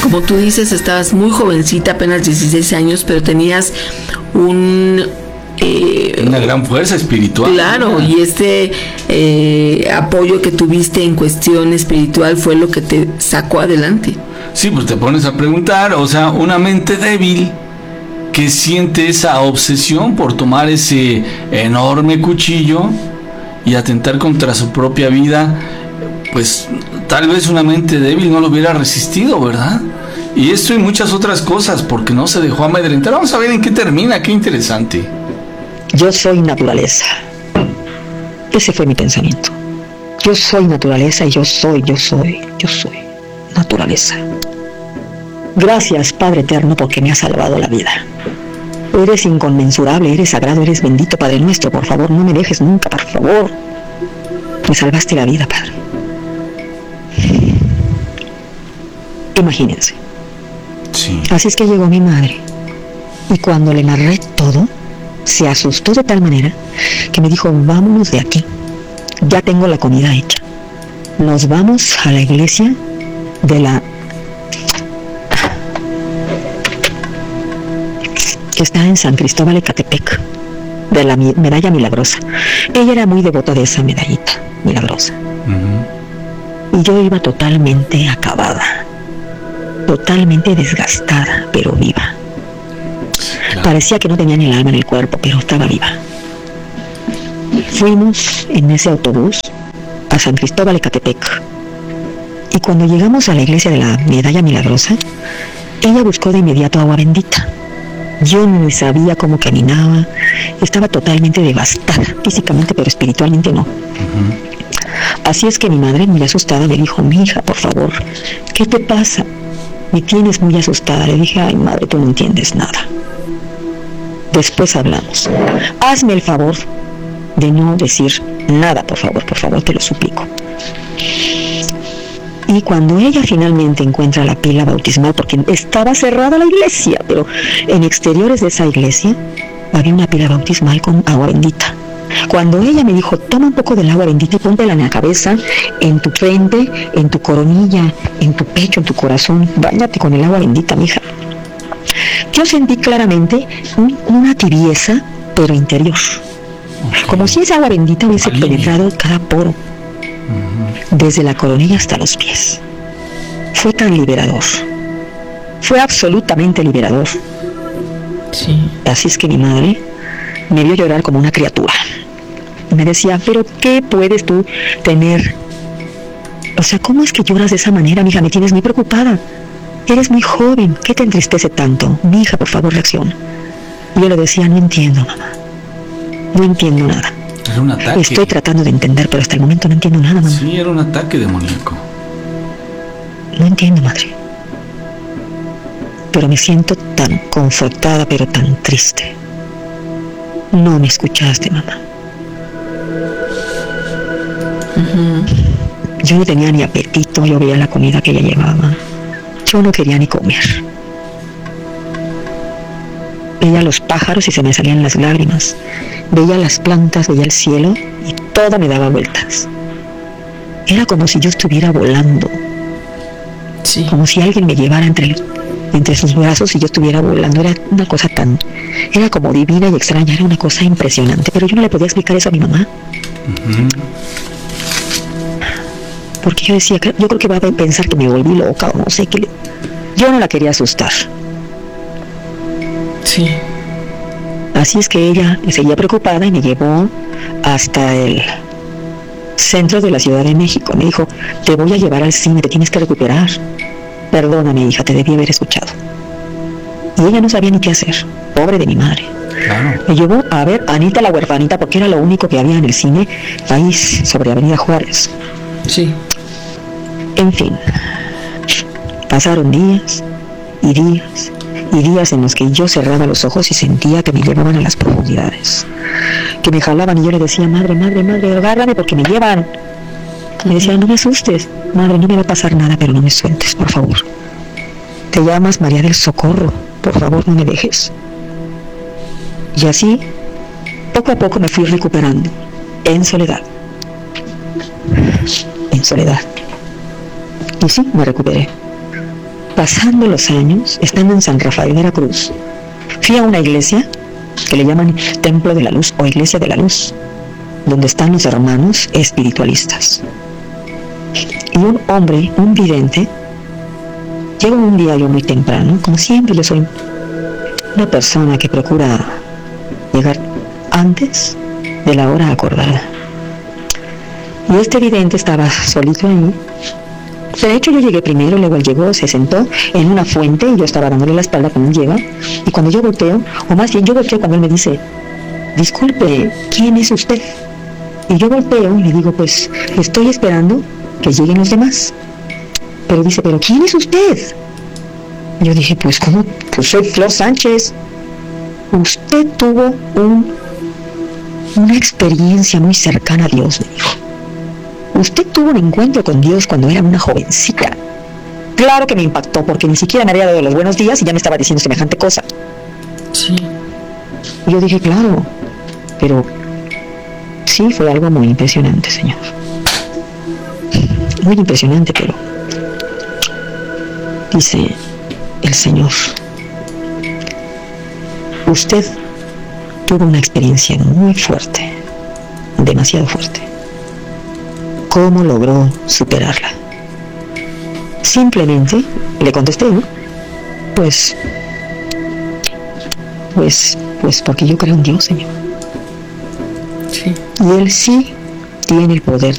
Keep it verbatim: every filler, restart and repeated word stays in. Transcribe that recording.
como tú dices, estabas muy jovencita, apenas dieciséis años, pero tenías un... Eh, una gran fuerza espiritual. Claro, y este eh, apoyo que tuviste en cuestión espiritual fue lo que te sacó adelante. Sí, pues te pones a preguntar, o sea, una mente débil que siente esa obsesión por tomar ese enorme cuchillo y atentar contra su propia vida, pues tal vez una mente débil no lo hubiera resistido, ¿verdad? Y esto y muchas otras cosas, porque no se dejó amedrentar. Vamos a ver en qué termina, qué interesante. Yo soy naturaleza. Ese fue mi pensamiento. Yo soy naturaleza y yo soy, yo soy, yo soy naturaleza. Gracias, Padre Eterno, porque me has salvado la vida. Eres inconmensurable, eres sagrado, eres bendito, Padre nuestro. Por favor, no me dejes nunca, por favor. Me salvaste la vida, Padre. Imagínense. Sí. Así es que llegó mi madre. Y cuando le narré todo, se asustó de tal manera que me dijo, vámonos de aquí. Ya tengo la comida hecha. Nos vamos a la iglesia de la... que está en San Cristóbal Ecatepec, de la medalla milagrosa. Ella era muy devota de esa medallita milagrosa. Uh-huh. Y yo iba totalmente acabada, totalmente desgastada, pero viva. Claro. Parecía que no tenía ni el alma en el cuerpo, pero estaba viva. Fuimos en ese autobús a San Cristóbal Ecatepec. Y cuando llegamos a la iglesia de la medalla milagrosa, ella buscó de inmediato agua bendita. Yo ni sabía cómo caminaba, estaba totalmente devastada, físicamente, pero espiritualmente no. Uh-huh. Así es que mi madre, muy asustada, me dijo, mi hija, por favor, ¿qué te pasa? Me tienes muy asustada. Le dije, ay, madre, tú no entiendes nada. Después hablamos. Hazme el favor de no decir nada, por favor, por favor, te lo suplico. Y cuando ella finalmente encuentra la pila bautismal, porque estaba cerrada la iglesia, pero en exteriores de esa iglesia había una pila bautismal con agua bendita. Cuando ella me dijo, toma un poco del agua bendita y póntela en la cabeza, en tu frente, en tu coronilla, en tu pecho, en tu corazón, báñate con el agua bendita, mija. Yo sentí claramente un, una tibieza, pero interior. Okay. Como si esa agua bendita hubiese Alivio. penetrado cada poro. Desde la coronilla hasta los pies. Fue tan liberador. Fue absolutamente liberador. Sí. Así es que mi madre me vio llorar como una criatura. Me decía, pero ¿qué puedes tú tener? O sea, ¿cómo es que lloras de esa manera, mija? Me tienes muy preocupada. Eres muy joven. ¿Qué te entristece tanto? Mi hija, por favor, reacciona. Y yo le decía, no entiendo, mamá. No entiendo nada. Era un ataque. Estoy tratando de entender, pero hasta el momento no entiendo nada, mamá. Sí, era un ataque demoníaco. No entiendo, madre. Pero me siento tan confortada, pero tan triste. No me escuchaste, mamá. Uh-huh. Yo no tenía ni apetito, yo veía la comida que ella llevaba. Yo no quería ni comer. Veía los pájaros y se me salían las lágrimas. Veía las plantas, veía el cielo y todo me daba vueltas. Era como si yo estuviera volando. Sí. Como si alguien me llevara entre, entre sus brazos y yo estuviera volando. Era una cosa tan... Era como divina y extraña, era una cosa impresionante. Pero yo no le podía explicar eso a mi mamá. Uh-huh. Porque yo decía, yo creo que va a pensar que me volví loca o no sé qué. Yo no la quería asustar. Sí. Así es que ella seguía preocupada y me llevó hasta el centro de la Ciudad de México. Me dijo, te voy a llevar al cine, te tienes que recuperar. Perdóname, hija, te debí haber escuchado. Y ella no sabía ni qué hacer. Pobre de mi madre. Claro. Me llevó a ver a Anita la huerfanita, porque era lo único que había en el cine, ahí sobre Avenida Juárez. Sí. En fin, pasaron días y días y días en los que yo cerraba los ojos y sentía que me llevaban a las profundidades, que me jalaban y yo le decía, madre, madre, madre, agárrame porque me llevan. Me decía, no me asustes, madre, no me va a pasar nada, pero no me sueltes, por favor. Te llamas María del Socorro, por favor, no me dejes. Y así, poco a poco me fui recuperando, en soledad. En soledad. Y sí, me recuperé. pasando los años, estando en San Rafael, Veracruz, fui a una iglesia que le llaman Templo de la Luz o Iglesia de la Luz, donde están los hermanos espiritualistas. Y un hombre, un vidente, llegó un día yo muy temprano, como siempre yo soy una persona que procura llegar antes de la hora acordada. Y este vidente estaba solito ahí. De hecho, yo llegué primero, luego él llegó, se sentó en una fuente y yo estaba dándole la espalda como él llega. Y cuando yo volteo, o más bien yo volteo cuando él me dice, disculpe, ¿quién es usted? Y yo volteo y le digo, pues, estoy esperando que lleguen los demás. Pero dice, ¿pero quién es usted? Yo dije, pues, ¿cómo? Pues soy Flor Sánchez. Usted tuvo un, una experiencia muy cercana a Dios, me dijo. Usted tuvo un encuentro con Dios cuando era una jovencita. Claro que me impactó, porque ni siquiera me había dado los buenos días y ya me estaba diciendo semejante cosa. Sí. Y yo dije, claro, pero sí, fue algo muy impresionante, Señor. Muy impresionante, pero dice el Señor, usted tuvo una experiencia muy fuerte, demasiado fuerte. ¿Cómo logró superarla? Simplemente le contesté, ¿no? Pues, pues, pues porque yo creo en Dios, Señor. Sí. Y Él sí tiene el poder